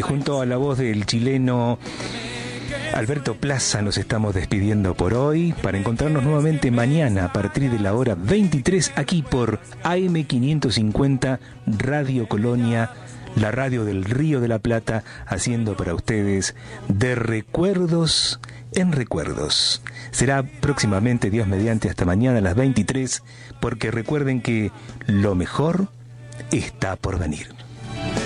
junto a la voz del chileno Alberto Plaza nos estamos despidiendo por hoy, para encontrarnos nuevamente mañana a partir de la hora 23 aquí por AM550 Radio Colonia, la radio del Río de la Plata, haciendo para ustedes de recuerdos en recuerdos. Será próximamente, Dios mediante, hasta mañana a las 23, porque recuerden que lo mejor está por venir.